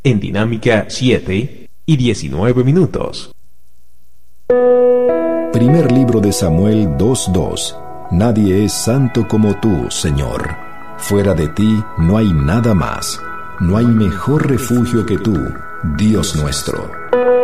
en Dinámica 7:19. Primer libro de Samuel 2:2. Nadie es santo como tú, Señor. Fuera de ti no hay nada más. No hay mejor refugio que tú, Dios nuestro.